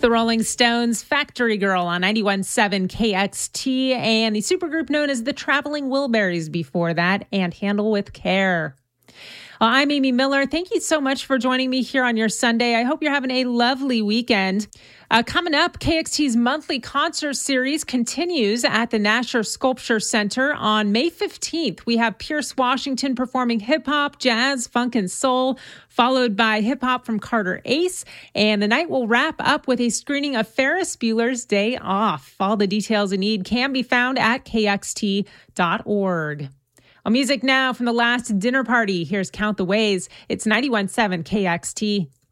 the Rolling Stones' Factory Girl on 91.7 KXT and the supergroup known as the Traveling Wilburys before that, and Handle with Care. I'm Amy Miller. Thank you so much for joining me here on your Sunday. I hope you're having a lovely weekend. Coming up, KXT's monthly concert series continues at the Nasher Sculpture Center on May 15th. We have Pierce Washington performing hip-hop, jazz, funk, and soul, followed by hip-hop from Carter Ace. And the night will wrap up with a screening of Ferris Bueller's Day Off. All the details you need can be found at kxt.org. Music now from the last dinner party. Here's Count the Ways. It's 91.7 KXT.